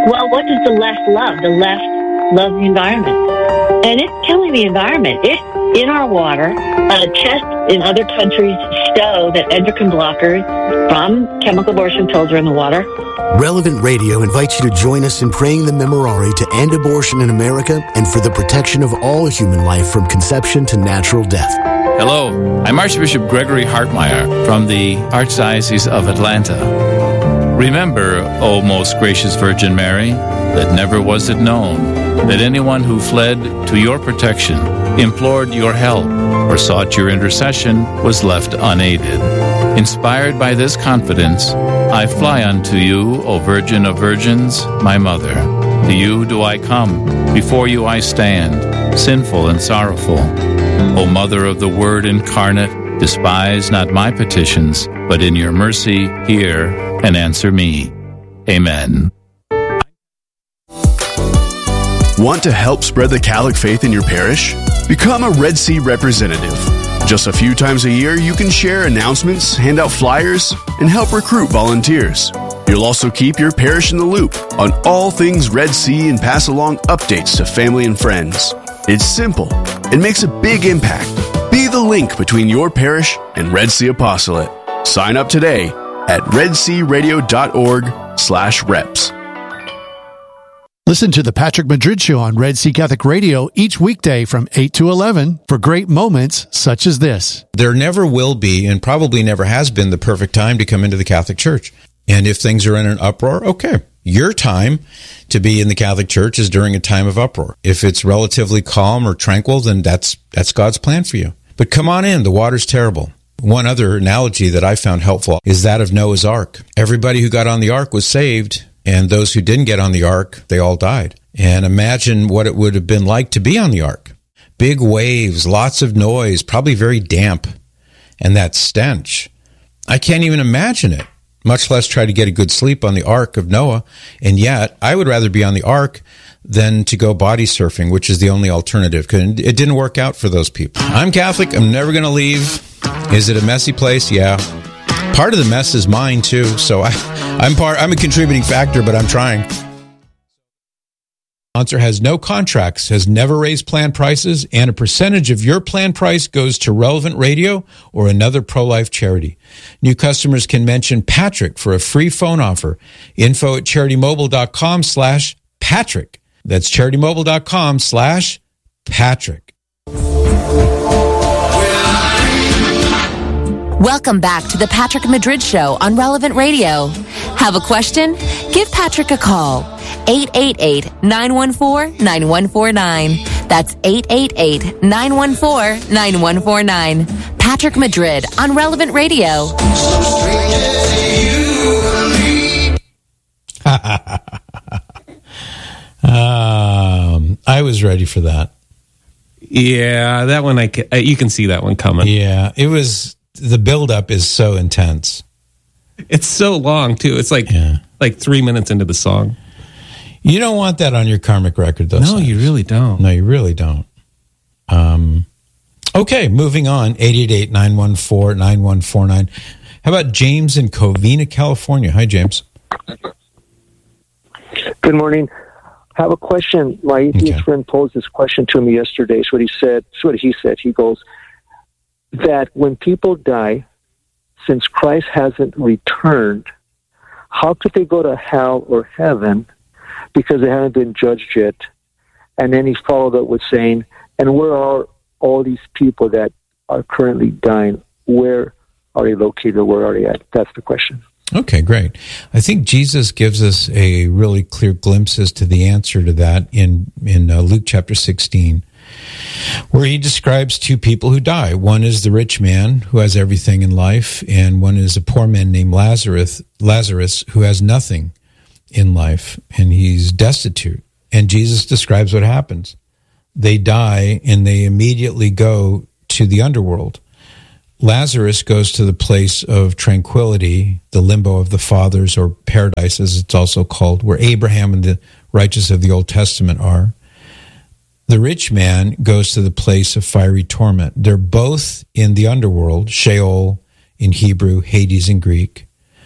Well, what does the left love? The left loves the environment. And it's killing the environment. It's in our water. Tests in other countries show that endocrine blockers from chemical abortion pills are in the water. Relevant Radio invites you to join us in praying the Memorare to end abortion in America and for the protection of all human life from conception to natural death. Hello, I'm Archbishop Gregory Hartmeyer from the Archdiocese of Atlanta. Remember, O most gracious Virgin Mary, that never was it known that anyone who fled to your protection, implored your help, or sought your intercession was left unaided. Inspired by this confidence, I fly unto you, O Virgin of Virgins, my Mother. To you do I come, before you I stand, sinful and sorrowful. O Mother of the Word incarnate, despise not my petitions, but in your mercy hear and answer me. Amen. Want to help spread the Catholic faith in your parish? Become a Red Sea representative. Just a few times a year, you can share announcements, hand out flyers, and help recruit volunteers. You'll also keep your parish in the loop on all things Red Sea and pass along updates to family and friends. It's simple. It makes a big impact. Be the link between your parish and Red Sea Apostolate. Sign up today at redsearadio.org/reps. Listen to the Patrick Madrid Show on Red Sea Catholic Radio each weekday from 8 to 11 for great moments such as this. There never will be, and probably never has been, the perfect time to come into the Catholic Church. And if things are in an uproar, okay. Your time to be in the Catholic Church is during a time of uproar. If it's relatively calm or tranquil, then that's God's plan for you. But come on in. The water's terrible. One other analogy that I found helpful is that of Noah's Ark. Everybody who got on the ark was saved, and those who didn't get on the ark, they all died. And imagine what it would have been like to be on the ark. Big waves, lots of noise, probably very damp, and that stench. I can't even imagine it, much less try to get a good sleep on the ark of Noah. And yet, I would rather be on the ark than to go body surfing, which is the only alternative, because it didn't work out for those people. I'm Catholic. I'm never going to leave. Is it a messy place? Yeah. Part of the mess is mine, too, so I'm a contributing factor, but I'm trying. Sponsor has no contracts, has never raised plan prices, and a percentage of your plan price goes to Relevant Radio or another pro-life charity. New customers can mention Patrick for a free phone offer. info@CharityMobile.com/Patrick. That's CharityMobile.com/Patrick. Welcome back to the Patrick Madrid Show on Relevant Radio. Have a question? Give Patrick a call. 888-914-9149. That's 888-914-9149. Patrick Madrid on Relevant Radio. I was ready for that. Yeah, that one you can see that one coming. Yeah, it was. The buildup is so intense. It's so long too. It's like 3 minutes into the song. You don't want that on your karmic record, though. No, you really don't. No, you really don't. Okay, moving on. 888-914-9149. How about James in Covina, California? Hi, James. Good morning. I have a question. My atheist friend posed this question to me yesterday. It's what he said. He goes, that when people die, since Christ hasn't returned, how could they go to hell or heaven because they haven't been judged yet? And then he followed up with saying, and where are all these people that are currently dying? Where are they located? Where are they at? That's the question. Okay, great. I think Jesus gives us a really clear glimpse as to the answer to that in Luke chapter 16. Where he describes two people who die. One is the rich man who has everything in life, and one is a poor man named Lazarus who has nothing in life, and he's destitute. And Jesus describes what happens. They die, and they immediately go to the underworld. Lazarus goes to the place of tranquility, the limbo of the fathers, or paradise as it's also called, where Abraham and the righteous of the Old Testament are. The rich man goes to the place of fiery torment. They're both in the underworld, Sheol in Hebrew, Hades in Greek.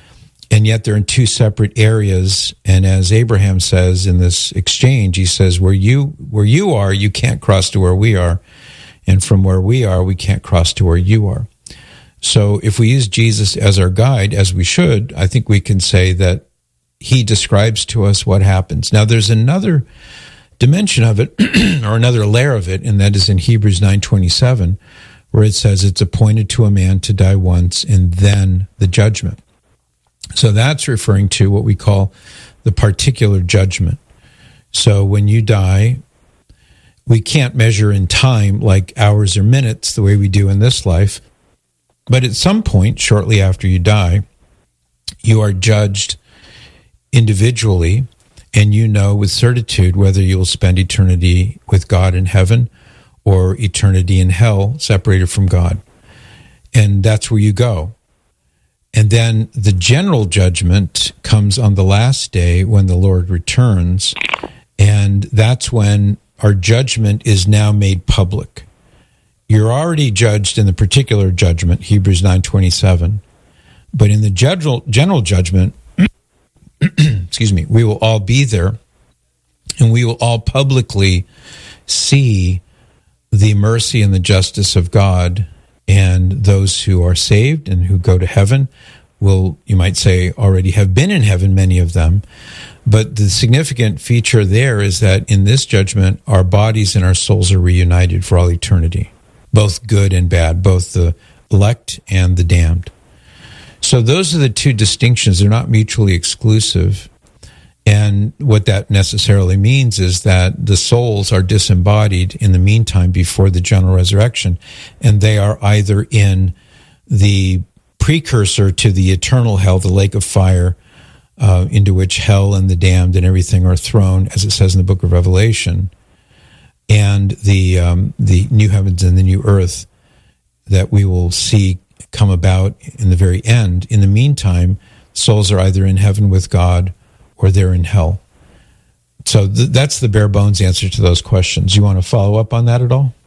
And yet they're in two separate areas. And as Abraham says in this exchange, he says, where you are, you can't cross to where we are. And from where we are, we can't cross to where you are. So if we use Jesus as our guide, as we should, I think we can say that he describes to us what happens. Now, there's another dimension of it, or another layer of it, and that is in Hebrews 9:27, where it says it's appointed to a man to die once and then the judgment. So that's referring to what we call the particular judgment. So when you die, we can't measure in time like hours or minutes the way we do in this life. But at some point, shortly after you die, you are judged individually, and you know with certitude whether you will spend eternity with God in heaven or eternity in hell, separated from God. And that's where you go. And then the general judgment comes on the last day when the Lord returns, and that's when our judgment is now made public. You're already judged in the particular judgment, Hebrews 9:27, but in the general judgment, excuse me, we will all be there, and we will all publicly see the mercy and the justice of God, and those who are saved and who go to heaven will, you might say, already have been in heaven, many of them. But the significant feature there is that in this judgment, our bodies and our souls are reunited for all eternity, both good and bad, both the elect and the damned. So those are the two distinctions. They're not mutually exclusive. And what that necessarily means is that the souls are disembodied in the meantime before the general resurrection, and they are either in the precursor to the eternal hell, the lake of fire, into which hell and the damned and everything are thrown, as it says in the book of Revelation, and the new heavens and the new earth that we will see come about in the very end. In the meantime, souls are either in heaven with God or they're in hell. So that's the bare bones answer to those questions. You want to follow up on that at all?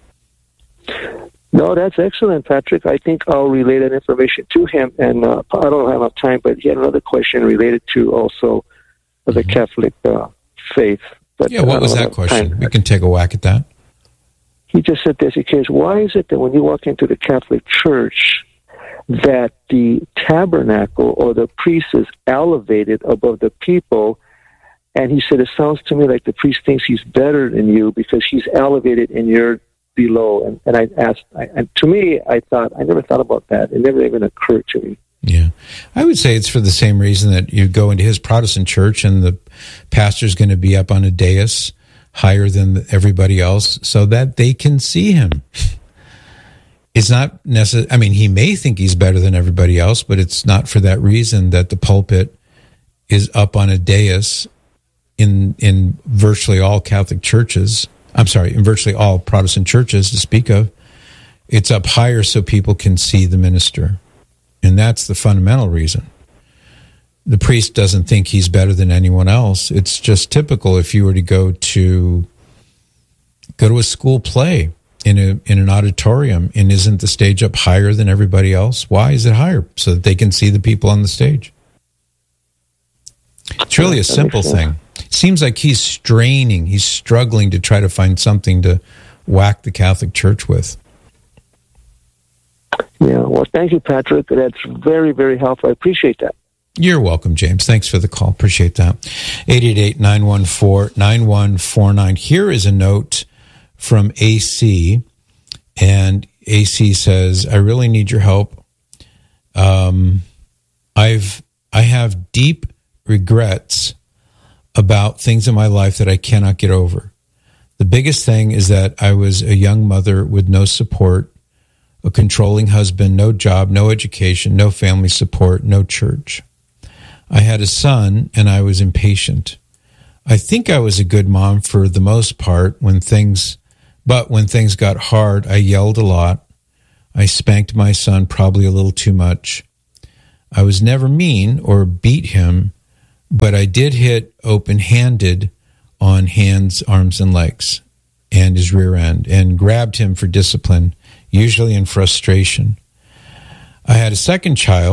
No, that's excellent, Patrick. I think I'll relay that information to him. And I don't have enough time, but he had another question related to also the Catholic faith. But yeah, what was that question? We can take a whack at that. He just said this. He says, why is it that when you walk into the Catholic Church that the tabernacle or the priest is elevated above the people? And he said, it sounds to me like the priest thinks he's better than you because he's elevated and you're below. And I asked, and to me, I never thought about that. It never even occurred to me. Yeah. I would say it's for the same reason that you go into his Protestant church and the pastor's going to be up on a dais higher than everybody else so that they can see him. It's not necessary. I mean, he may think he's better than everybody else, but it's not for that reason that the pulpit is up on a dais in virtually all Catholic churches. I'm sorry, in virtually all Protestant churches to speak of. It's up higher so people can see the minister. And that's the fundamental reason. The priest doesn't think he's better than anyone else. It's just typical if you were to go to a school play in an auditorium, and isn't the stage up higher than everybody else? Why is it higher? So that they can see the people on the stage. It's really a simple thing. It seems like he's struggling to try to find something to whack the Catholic Church with. Yeah, well, thank you, Patrick. That's very, very helpful. I appreciate that. You're welcome, James. Thanks for the call. Appreciate that. 888-914-9149. Here is a note from AC, and AC says, I really need your help. I have deep regrets about things in my life that I cannot get over. The biggest thing is that I was a young mother with no support, a controlling husband, no job, no education, no family support, no church. I had a son, and I was impatient. I think I was a good mom for the most part but when things got hard, I yelled a lot. I spanked my son probably a little too much. I was never mean or beat him, but I did hit open-handed on hands, arms, and legs and his rear end and grabbed him for discipline, usually in frustration. I had a second child,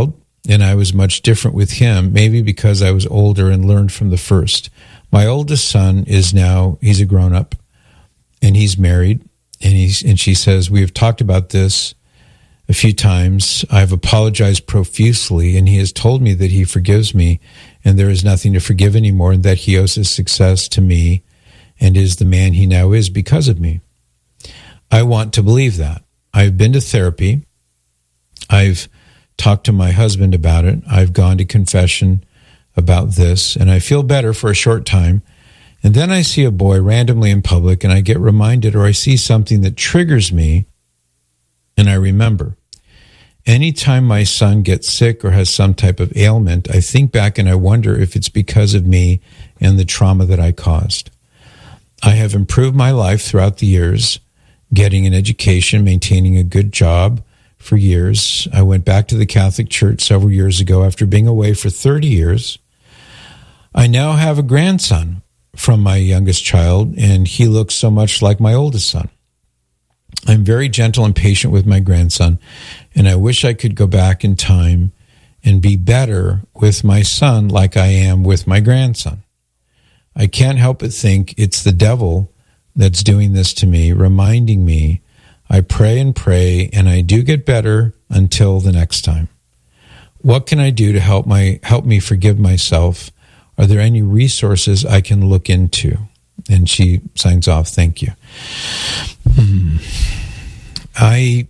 and I was much different with him, maybe because I was older and learned from the first. My oldest son he's a grown-up, and he's married, and she says, we have talked about this a few times. I've apologized profusely, and he has told me that he forgives me, and there is nothing to forgive anymore, and that he owes his success to me and is the man he now is because of me. I want to believe that. I've been to therapy. I've talked to my husband about it. I've gone to confession about this, and I feel better for a short time. And then I see a boy randomly in public, and I get reminded, or I see something that triggers me, and I remember. Anytime my son gets sick or has some type of ailment, I think back and I wonder if it's because of me and the trauma that I caused. I have improved my life throughout the years, getting an education, maintaining a good job for years. I went back to the Catholic Church several years ago after being away for 30 years. I now have a grandson from my youngest child, and he looks so much like my oldest son. I'm very gentle and patient with my grandson, and I wish I could go back in time and be better with my son like I am with my grandson. I can't help but think it's the devil that's doing this to me, reminding me I pray and pray, and I do get better until the next time. What can I do to help me forgive myself? Are there any resources I can look into? And she signs off, thank you. I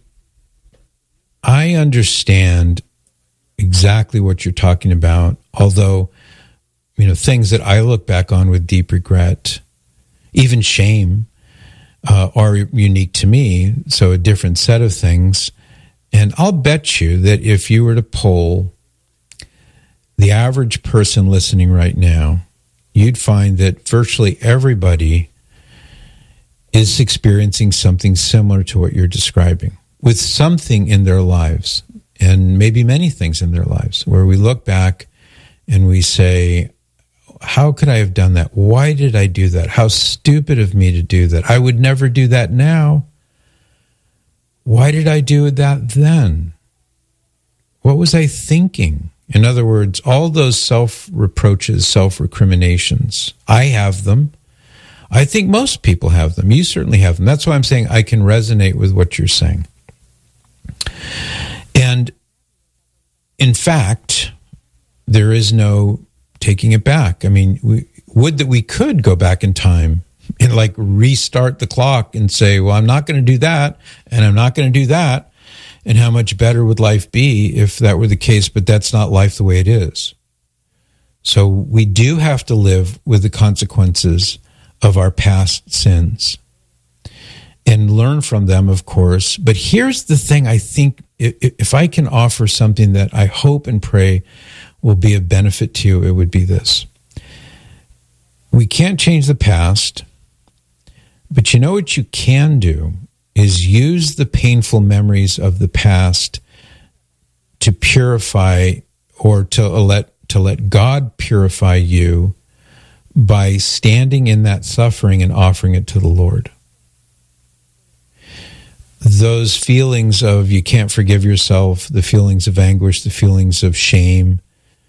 understand exactly what you're talking about, although, things that I look back on with deep regret, even shame, are unique to me, so a different set of things. And I'll bet you that if you were to poll the average person listening right now, you'd find that virtually everybody is experiencing something similar to what you're describing, with something in their lives, and maybe many things in their lives, where we look back and we say, how could I have done that? Why did I do that? How stupid of me to do that. I would never do that now. Why did I do that then? What was I thinking? In other words, all those self-reproaches, self-recriminations, I have them. I think most people have them. You certainly have them. That's why I'm saying I can resonate with what you're saying. And in fact, there is no taking it back. I mean, would that we could go back in time and restart the clock and say, well, I'm not going to do that, and I'm not going to do that. And how much better would life be if that were the case? But that's not life the way it is. So we do have to live with the consequences of our past sins and learn from them, of course. But here's the thing. I think if I can offer something that I hope and pray will be of benefit to you, it would be this. We can't change the past, but you know what you can do is use the painful memories of the past to purify, or to let God purify you by standing in that suffering and offering it to the Lord. Those feelings of you can't forgive yourself, the feelings of anguish, the feelings of shame,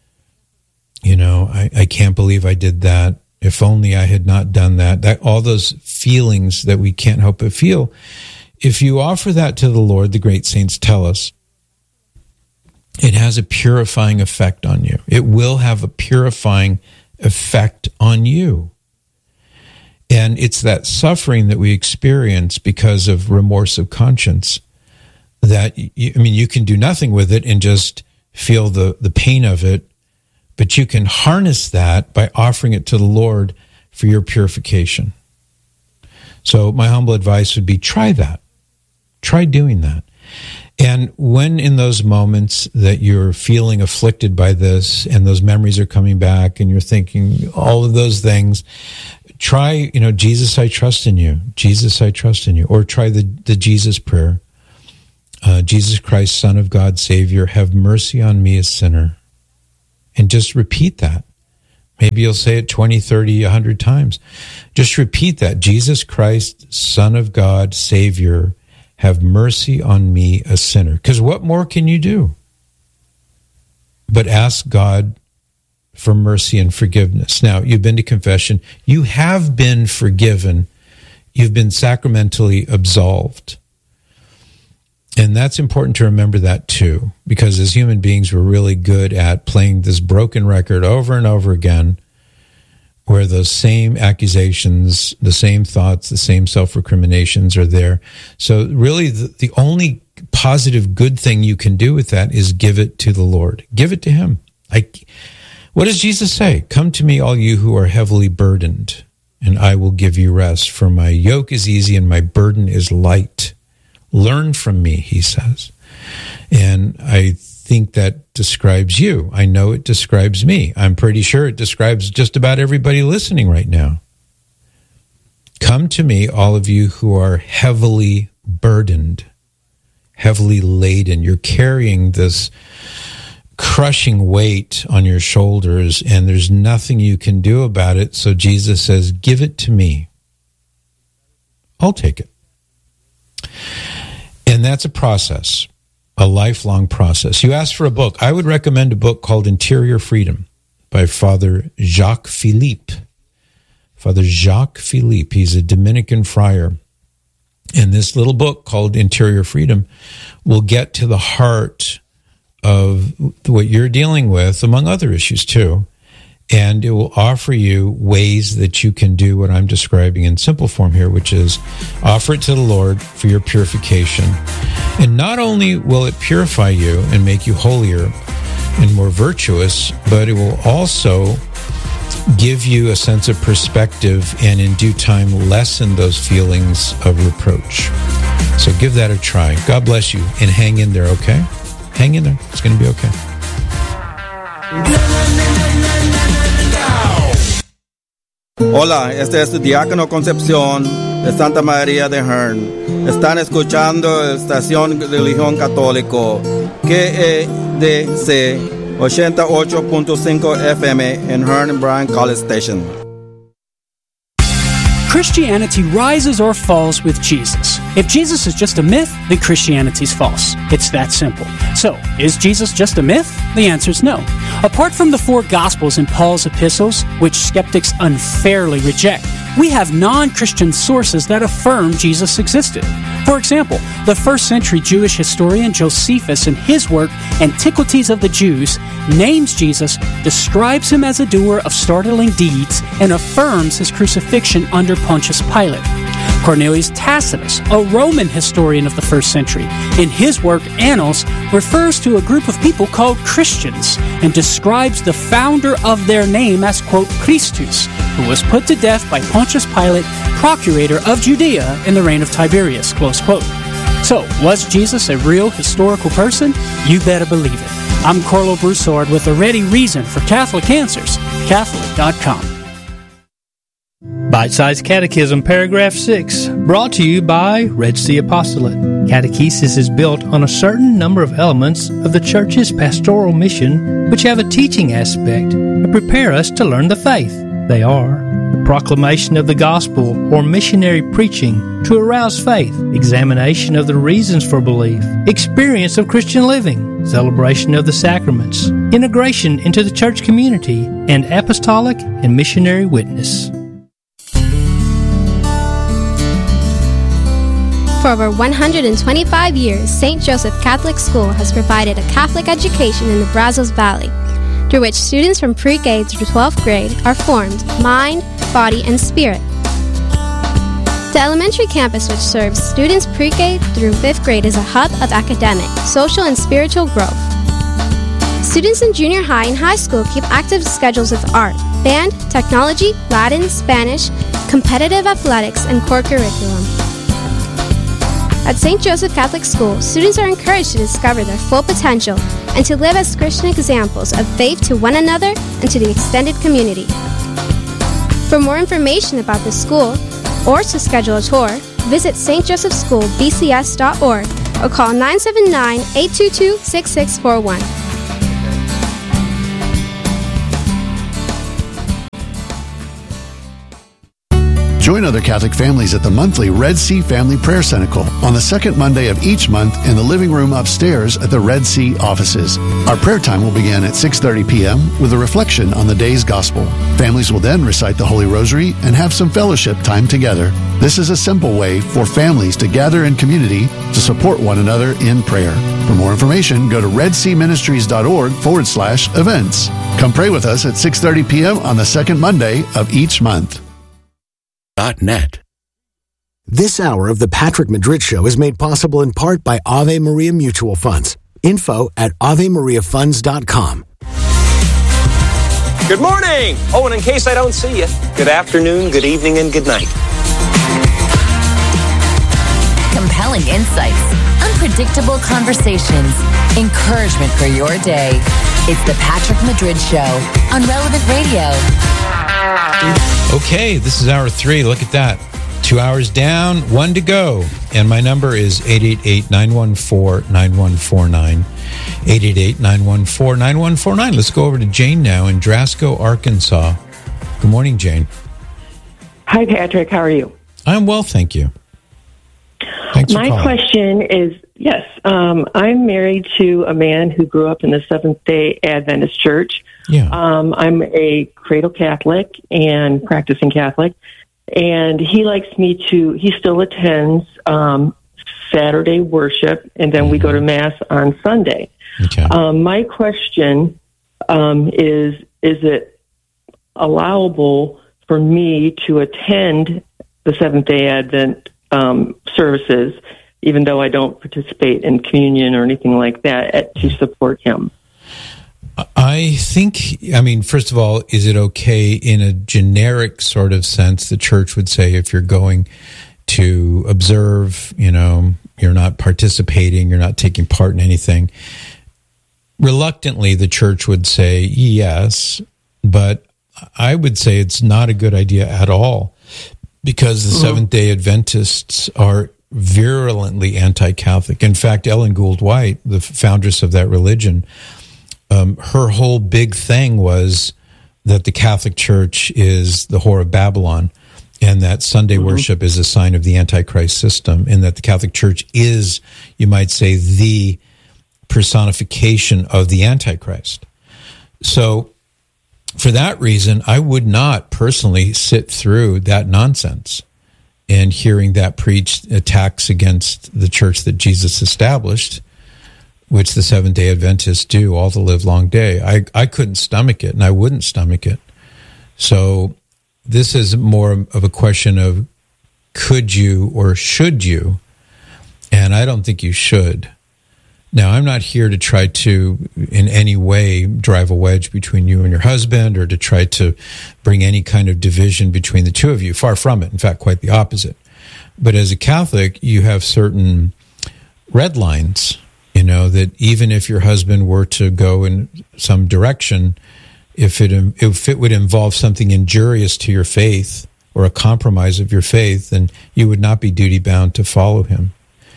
I can't believe I did that. If only I had not done that. All those feelings that we can't help but feel. If you offer that to the Lord, the great saints tell us, it has a purifying effect on you. It will have a purifying effect on you. And it's that suffering that we experience because of remorse of conscience that, you can do nothing with it and just feel the pain of it, but you can harness that by offering it to the Lord for your purification. So my humble advice would be try that. Try doing that. And when in those moments that you're feeling afflicted by this and those memories are coming back and you're thinking all of those things, try, Jesus, I trust in you. Jesus, I trust in you. Or try the Jesus prayer. Jesus Christ, Son of God, Savior, have mercy on me, a sinner. And just repeat that. Maybe you'll say it 20, 30, 100 times. Just repeat that. Jesus Christ, Son of God, Savior, have mercy on me, a sinner. Because what more can you do? but ask God for mercy and forgiveness. Now, you've been to confession. You have been forgiven. You've been sacramentally absolved. And that's important to remember that too, because as human beings, we're really good at playing this broken record over and over again, where those same accusations, the same thoughts, the same self-recriminations are there. So really the only positive good thing you can do with that is give it to the Lord. Give it to him. What does Jesus say? Come to me, all you who are heavily burdened, and I will give you rest. For my yoke is easy and my burden is light. Learn from me, he says. And I think that describes you. I know it describes me. I'm pretty sure it describes just about everybody listening right now. Come to me, all of you who are heavily burdened, heavily laden. You're carrying this crushing weight on your shoulders, and there's nothing you can do about it. So Jesus says, give it to me. I'll take it. And that's a process, a lifelong process. You asked for a book. I would recommend a book called Interior Freedom by Father Jacques Philippe. Father Jacques Philippe, he's a Dominican friar. And this little book called Interior Freedom will get to the heart of what you're dealing with, among other issues too. And it will offer you ways that you can do what I'm describing in simple form here, which is offer it to the Lord for your purification. And not only will it purify you and make you holier and more virtuous, but it will also give you a sense of perspective and in due time lessen those feelings of reproach. So give that a try. God bless you, and hang in there, okay? Hang in there. It's going to be okay. Hola, este es Diácono Concepción de Santa María de Hearn. Están escuchando la estación de Religión Católico KEDC 88.5 FM in Hearn and Bryan College Station. Christianity rises or falls with Jesus. If Jesus is just a myth, then Christianity's false. It's that simple. So, is Jesus just a myth? The answer is no. Apart from the 4 Gospels in Paul's epistles, which skeptics unfairly reject, we have non-Christian sources that affirm Jesus existed. For example, the 1st century Jewish historian Josephus, in his work Antiquities of the Jews, names Jesus, describes him as a doer of startling deeds, and affirms his crucifixion under Pontius Pilate. Cornelius Tacitus, a Roman historian of the 1st century, in his work Annals, refers to a group of people called Christians and describes the founder of their name as, quote, Christus, who was put to death by Pontius Pilate, procurator of Judea in the reign of Tiberius, close quote. So, was Jesus a real historical person? You better believe it. I'm Carlo Broussard with a ready reason for Catholic Answers, Catholic.com. Bite-Sized Catechism, Paragraph 6, brought to you by Red Sea Apostolate. Catechesis is built on a certain number of elements of the Church's pastoral mission, which have a teaching aspect and prepare us to learn the faith. They are the proclamation of the gospel or missionary preaching to arouse faith, examination of the reasons for belief, experience of Christian living, celebration of the sacraments, integration into the church community, and apostolic and missionary witness. For over 125 years, St. Joseph Catholic School has provided a Catholic education in the Brazos Valley, through which students from pre-K through 12th grade are formed mind, body, and spirit. The elementary campus, which serves students pre-K through 5th grade, is a hub of academic, social, and spiritual growth. Students in junior high and high school keep active schedules of art, band, technology, Latin, Spanish, competitive athletics, and core curriculum. At St. Joseph Catholic School, students are encouraged to discover their full potential and to live as Christian examples of faith to one another and to the extended community. For more information about the school or to schedule a tour, visit stjosephschoolbcs.org or call 979-822-6641. Join other Catholic families at the monthly Red Sea Family Prayer Cenacle on the second Monday of each month in the living room upstairs at the Red Sea offices. Our prayer time will begin at 6:30 p.m. with a reflection on the day's gospel. Families will then recite the Holy Rosary and have some fellowship time together. This is a simple way for families to gather in community to support one another in prayer. For more information, go to redseaministries.org/events. Come pray with us at 6:30 p.m. on the second Monday of each month. .net. This hour of the Patrick Madrid Show is made possible in part by Ave Maria Mutual Funds. Info at AveMariaFunds.com. Good morning! Oh, and in case I don't see you, good afternoon, good evening, and good night. Compelling insights, unpredictable conversations, encouragement for your day. It's the Patrick Madrid Show on Relevant Radio. Okay, this is hour 3. Look at that. 2 hours down, 1 to go. And my number is 888-914-9149. 888-914-9149. Let's go over to Jane now in Drasco, Arkansas. Good morning, Jane. Hi, Patrick. How are you? I'm well, thank you. Thanks for calling. My question is, yes, I'm married to a man who grew up in the Seventh-day Adventist Church. Yeah. I'm a cradle Catholic and practicing Catholic, and he still attends Saturday worship, and then we go to Mass on Sunday. Okay. My question is it allowable for me to attend the Seventh-day Advent services, even though I don't participate in communion or anything like that, to support him? I think, first of all, is it okay in a generic sort of sense? The church would say if you're going to observe, you're not participating, you're not taking part in anything. Reluctantly, the church would say yes, but I would say it's not a good idea at all, because the Seventh-day Adventists are virulently anti-Catholic. In fact, Ellen Gould White, the foundress of that religion, her whole big thing was that the Catholic Church is the whore of Babylon, and that Sunday worship is a sign of the Antichrist system, and that the Catholic Church is, you might say, the personification of the Antichrist. So, for that reason, I would not personally sit through that nonsense and hearing that preached attacks against the church that Jesus established, which the Seventh-day Adventists do all the livelong day. I couldn't stomach it, and I wouldn't stomach it. So this is more of a question of could you or should you, and I don't think you should. Now, I'm not here to try to, in any way, drive a wedge between you and your husband or to try to bring any kind of division between the two of you. Far from it. In fact, quite the opposite. But as a Catholic, you have certain red lines, that even if your husband were to go in some direction, if it would involve something injurious to your faith or a compromise of your faith, then you would not be duty-bound to follow him.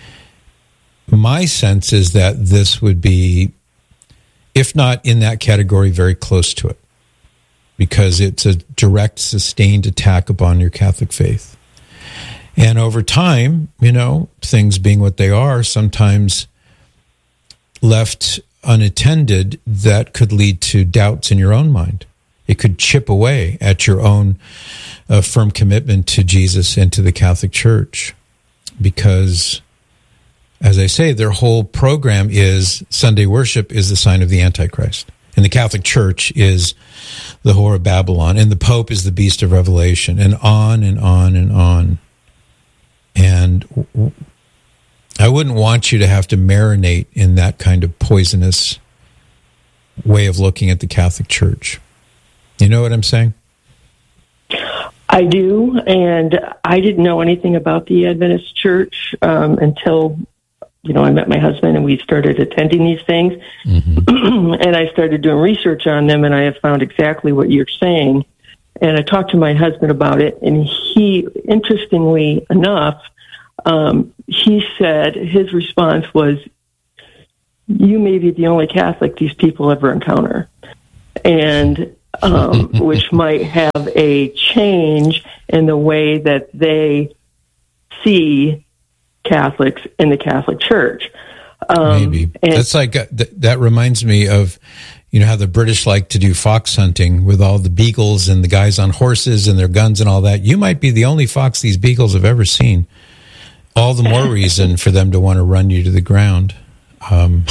My sense is that this would be, if not in that category, very close to it, because it's a direct, sustained attack upon your Catholic faith. And over time, things being what they are, sometimes left unattended, that could lead to doubts in your own mind. It could chip away at your own firm commitment to Jesus and to the Catholic Church, because, as I say, their whole program is Sunday worship is the sign of the Antichrist. And the Catholic Church is the whore of Babylon. And the Pope is the beast of Revelation. And on and on and on. And I wouldn't want you to have to marinate in that kind of poisonous way of looking at the Catholic Church. You know what I'm saying? I do. And I didn't know anything about the Adventist Church until I met my husband and we started attending these things. And I started doing research on them, and I have found exactly what you're saying. And I talked to my husband about it, and he, interestingly enough, he said his response was, "You may be the only Catholic these people ever encounter." And which might have a change in the way that they see Catholics in the Catholic Church. Maybe. That's like, that reminds me of, how the British like to do fox hunting with all the beagles and the guys on horses and their guns and all that. You might be the only fox these beagles have ever seen. All the more reason for them to want to run you to the ground. I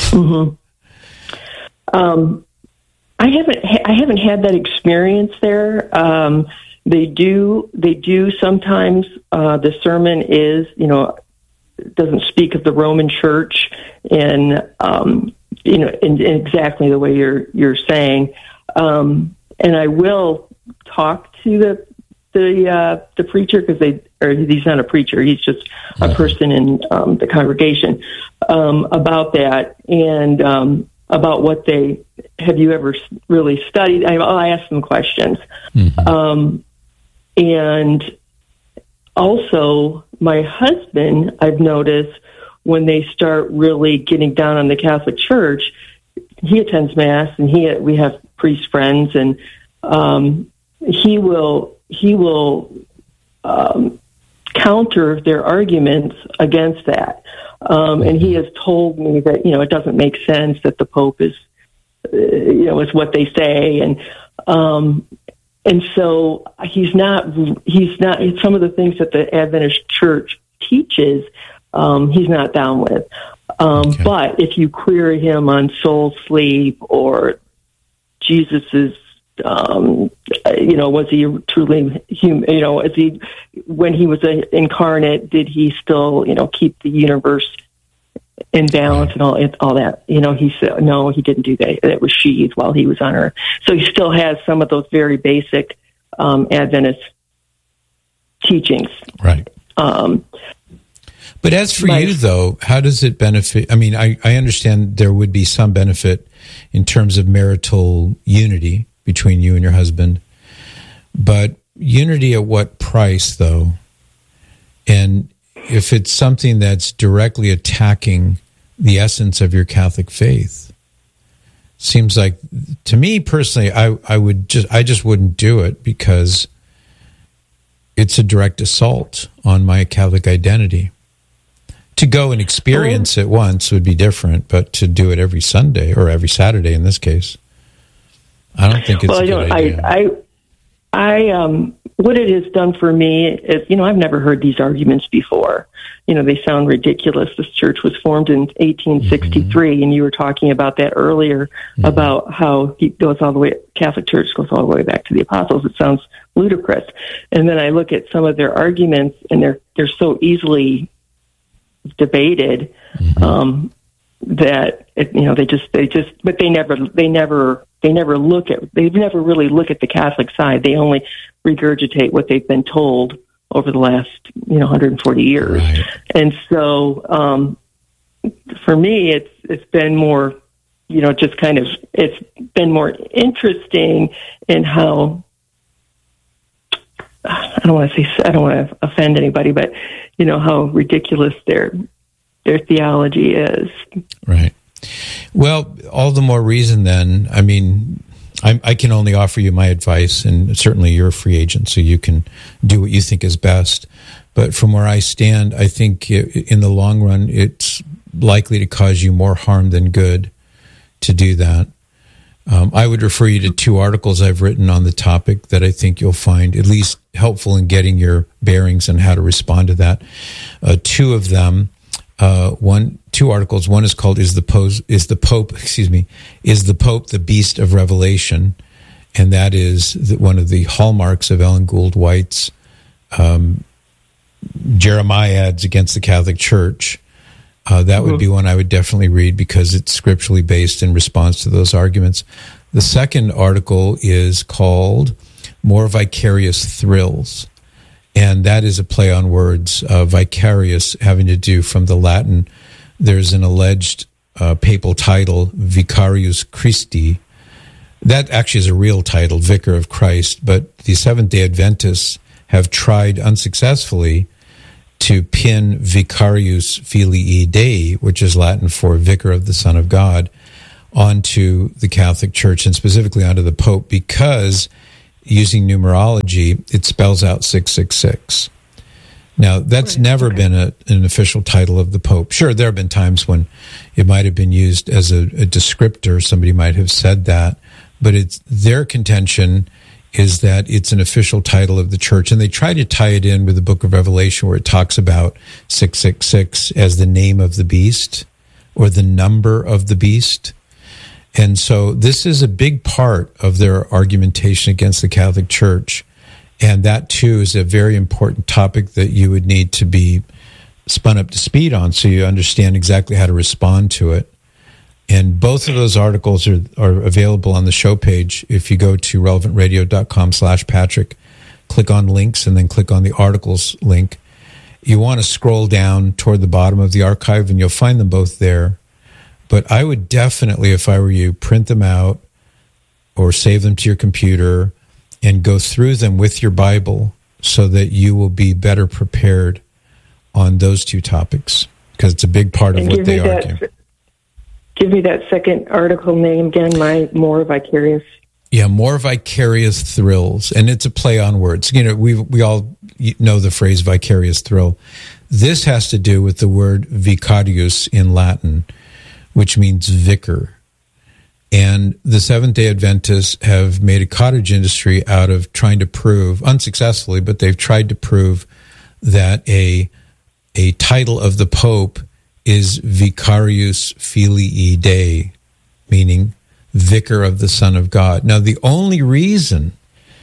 haven't had that experience there. They do sometimes. The sermon is, doesn't speak of the Roman Church in exactly the way you're saying. And I will talk to the preacher, because he's not a preacher, he's just a person in the congregation, about that, and about what have you ever really studied? I'll ask them questions. And also, my husband, I've noticed, when they start really getting down on the Catholic Church, he attends Mass, and we have priest friends, and he will counter their arguments against that. And he has told me that, it doesn't make sense that the Pope is what they say. And so he's not, some of the things that the Adventist Church teaches, he's not down with. But if you query him on soul sleep or Jesus's, was he truly human? When he was incarnate, did he still, keep the universe in balance and all that? He said, no, he didn't do that. It was sheathed while he was on Earth. So he still has some of those very basic Adventist teachings. Right. But as for you, though, how does it benefit? I mean, I understand there would be some benefit in terms of marital unity between you and your husband, but unity at what price, though? And if it's something that's directly attacking the essence of your Catholic faith, seems like, to me personally, I just wouldn't do it, because it's a direct assault on my Catholic identity. To go and experience it once would be different, but to do it every Sunday, or every Saturday in this case, I don't think it's a good idea. What it has done for me is, I've never heard these arguments before. They sound ridiculous. This church was formed in 1863, and you were talking about that earlier, about how he goes all the way, Catholic Church goes all the way back to the Apostles. It sounds ludicrous. And then I look at some of their arguments, and they're so easily debated, that but they never really look at the Catholic side. They only regurgitate what they've been told over the last 140 years. Right. And so for me, it's been more, it's been more interesting in how, I don't want to offend anybody, but how ridiculous their theology is. Right. Well, all the more reason then. I mean, I can only offer you my advice, and certainly you're a free agent, so you can do what you think is best. But from where I stand, I think in the long run, it's likely to cause you more harm than good to do that. I would refer you to 2 articles I've written on the topic that I think you'll find at least helpful in getting your bearings on how to respond to that. 2 of them. 2 articles. One is called "Is the Pope the Beast of Revelation?" And that is one of the hallmarks of Ellen Gould White's Jeremiads against the Catholic Church. That would be one I would definitely read, because it's scripturally based in response to those arguments. The second article is called "More Vicarious Thrills." And that is a play on words, vicarious having to do from the Latin. There's an alleged papal title, Vicarius Christi. That actually is a real title, Vicar of Christ, but the Seventh-day Adventists have tried unsuccessfully to pin Vicarius Filii Dei, which is Latin for Vicar of the Son of God, onto the Catholic Church, and specifically onto the Pope, because using numerology, it spells out 666. Now, that's never been an official title of the Pope. Sure, there have been times when it might have been used as a descriptor. Somebody might have said that. But it's their contention is that it's an official title of the church. And they try to tie it in with the book of Revelation where it talks about 666 as the name of the beast or the number of the beast. And so this is a big part of their argumentation against the Catholic Church. And that, too, is a very important topic that you would need to be spun up to speed on so you understand exactly how to respond to it. And both of those articles are available on the show page. If you go to relevantradio.com/Patrick, click on links, and then click on the articles link. You want to scroll down toward the bottom of the archive, and you'll find them both there. But I would definitely, if I were you, print them out or save them to your computer and go through them with your Bible so that you will be better prepared on those two topics, because it's a big part of what they argue. Give me that second article name again, my More Vicarious. Yeah, More Vicarious Thrills, and it's a play on words. You know, we all know the phrase vicarious thrill. This has to do with the word vicarius in Latin, which means vicar. And the Seventh-day Adventists have made a cottage industry out of trying to prove, unsuccessfully, but they've tried to prove that a title of the Pope is Vicarius Filii Dei, meaning Vicar of the Son of God. Now, the only reason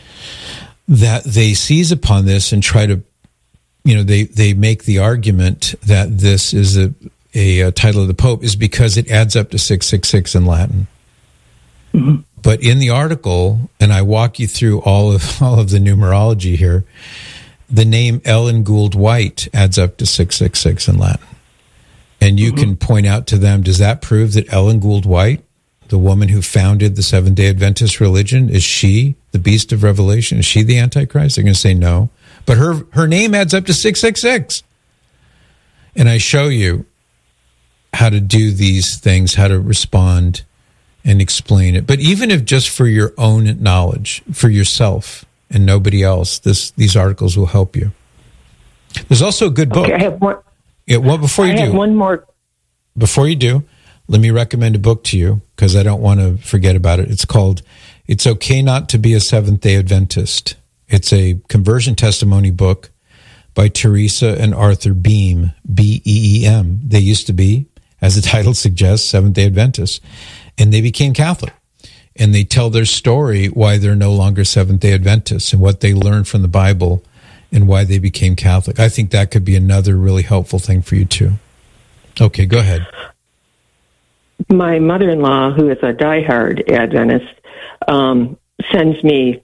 that they seize upon this and try to, they make the argument that this is a title of the Pope is because it adds up to 666 in Latin. Mm-hmm. But in the article, and I walk you through all of the numerology here, the name Ellen Gould White adds up to 666 in Latin. And you can point out to them, does that prove that Ellen Gould White, the woman who founded the Seventh-day Adventist religion, is she the beast of Revelation? Is she the Antichrist? They're going to say no. But her name adds up to 666. And I show you how to do these things, how to respond and explain it. But even if just for your own knowledge, for yourself and nobody else, these articles will help you. There's also a good book. Okay, I have one. Yeah, well, before you do, one more. Before you do, let me recommend a book to you because I don't want to forget about it. It's called "It's Okay Not to Be a Seventh-day Adventist." It's a conversion testimony book by Teresa and Arthur Beam, B-E-E-M. They used to be, as the title suggests, Seventh-day Adventists, and they became Catholic. And they tell their story why they're no longer Seventh-day Adventists and what they learned from the Bible and why they became Catholic. I think that could be another really helpful thing for you too. Okay, go ahead. My mother-in-law, who is a diehard Adventist, sends me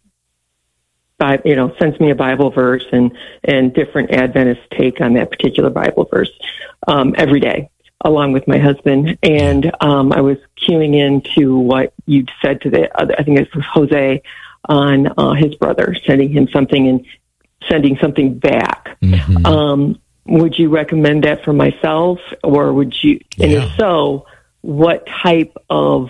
a Bible verse and different Adventist take on that particular Bible verse every day, along with my husband. And I was queuing into what you'd said to I think it was Jose, on his brother, sending him something and sending something back. Mm-hmm. Would you recommend that for myself, or would you? And if so, what type of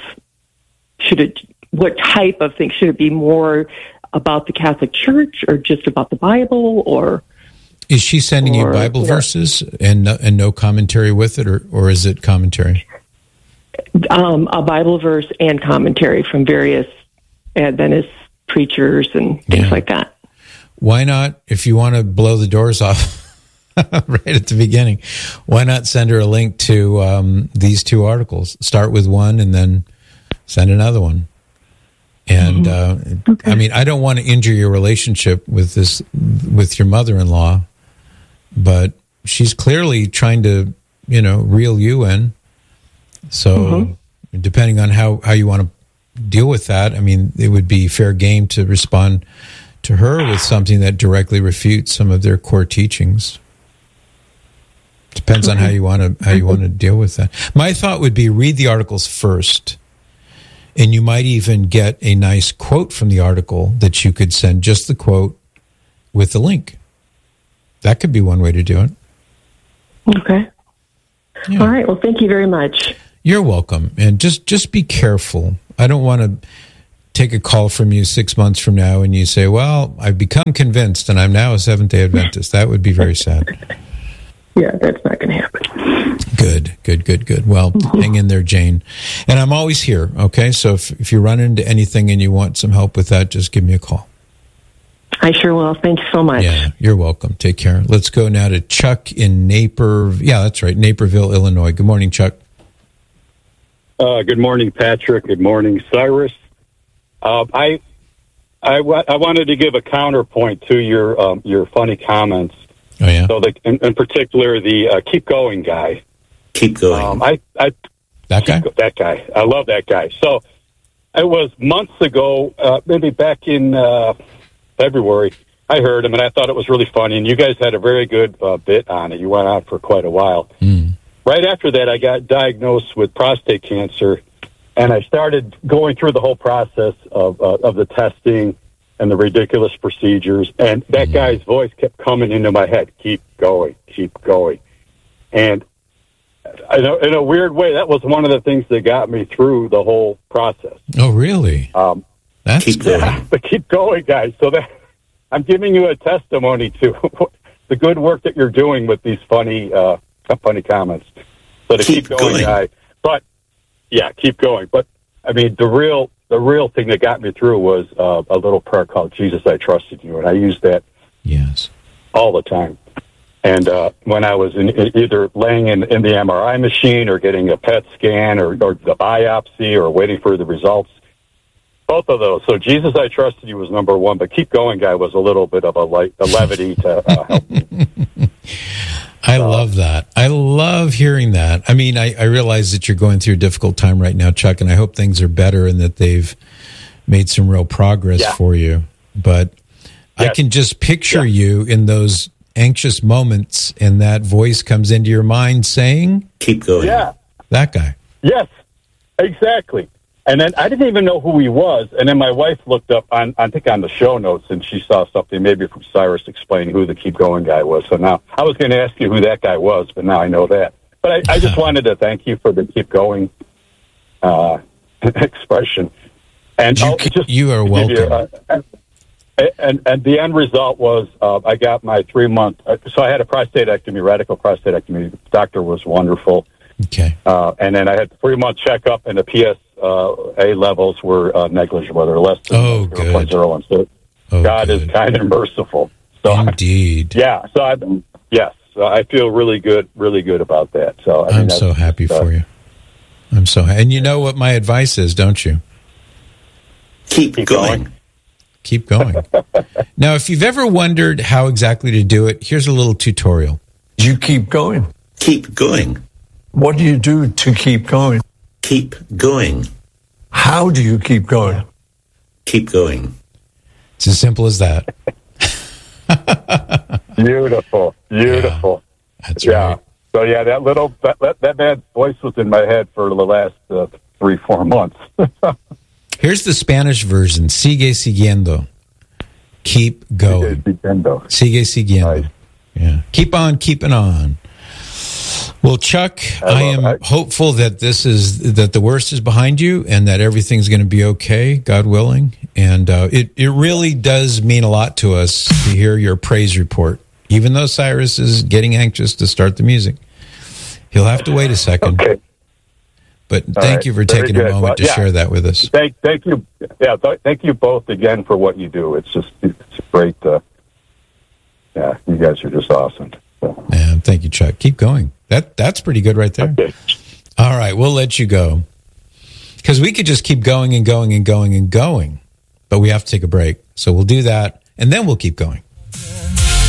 thing should it be? More about the Catholic Church, or just about the Bible, or? Is she sending you Bible verses and no commentary with it, or is it commentary? A Bible verse and commentary from various Adventist preachers and things like that. Why not, if you want to blow the doors off right at the beginning, why not send her a link to these two articles? Start with one and then send another one. And I mean, I don't want to injure your relationship with your mother-in-law, but she's clearly trying to, reel you in. So depending on how you want to deal with that, I mean, it would be fair game to respond to her with something that directly refutes some of their core teachings. Depends on how you want to deal with that. My thought would be read the articles first, and you might even get a nice quote from the article that you could send just the quote with the link. That could be one way to do it. Okay. Yeah. All right. Well, thank you very much. You're welcome. And just be careful. I don't want to take a call from you 6 months from now and you say, well, I've become convinced and I'm now a Seventh-day Adventist. That would be very sad. Yeah, that's not going to happen. Good. Well, hang in there, Jane. And I'm always here, okay? So if you run into anything and you want some help with that, just give me a call. I sure will. Thanks so much. Yeah, you're welcome. Take care. Let's go now to Chuck in Naperville, Illinois. Good morning, Chuck. Good morning, Patrick. Good morning, Cyrus. I wanted to give a counterpoint to your funny comments. Oh yeah. So in particular, the keep going guy. Keep going. That guy. I love that guy. So it was months ago, maybe back in February. I heard him and I thought it was really funny. And you guys had a very good bit on it. You went on for quite a while. Right after that, I got diagnosed with prostate cancer, and I started going through the whole process of the testing and the ridiculous procedures. And that guy's voice kept coming into my head: "Keep going, keep going." And in a weird way, that was one of the things that got me through the whole process. Oh, really? That's keep going. The keep going, guys. So that I'm giving you a testimony to the good work that you're doing with these funny comments. So to keep going, guy. But yeah, keep going. But I mean, the real thing that got me through was a little prayer called "Jesus, I Trusted You," and I use that all the time. And when I was either laying in the MRI machine or getting a PET scan or the biopsy or waiting for the results, both of those. So Jesus, I Trusted You was number one, but keep going, guy was a little bit of a levity to help me. I love that. I love hearing that. I mean, I realize that you're going through a difficult time right now, Chuck, and I hope things are better and that they've made some real progress for you. But I can just picture you in those anxious moments, and that voice comes into your mind saying, keep going. Yeah. That guy. Yes, exactly. And then I didn't even know who he was. And then my wife looked up, I think on the show notes, and she saw something maybe from Cyrus explaining who the Keep Going guy was. So now I was going to ask you who that guy was, but now I know that. But I just wanted to thank you for the Keep Going expression. And you are welcome. And the end result was I got my 3-month. So I had a prostatectomy, radical prostatectomy. The doctor was wonderful. Okay. And then I had a 3-month checkup, and the PSA levels were negligible. They're less than 0.01. So God is kind and merciful. So indeed. So I feel really good about that. So I'm so happy for you. I'm so happy. And you know what my advice is, don't you? Keep going. Keep going. Now, if you've ever wondered how exactly to do it, here's a little tutorial. You keep going. Keep going. What do you do to keep going? Keep going. How do you keep going? Keep going. It's as simple as that. Beautiful. Yeah, that's right. So yeah, that bad voice was in my head for the last 3-4 months. Here's the Spanish version. Sigue siguiendo. Keep going. Sigue siguiendo. Nice. Yeah. Keep on keeping on. Well, Chuck, I am hopeful that that the worst is behind you and that everything's going to be okay, God willing. And it really does mean a lot to us to hear your praise report. Even though Cyrus is getting anxious to start the music, he'll have to wait a second. Okay. But thank you for taking a moment to share that with us. Thank you. Yeah, thank you both again for what you do. It's great. You guys are just awesome. So. Yeah, thank you, Chuck. Keep going. That's pretty good right there. Okay. All right, we'll let you go. Because we could just keep going and going and going and going, but we have to take a break. So we'll do that, and then we'll keep going.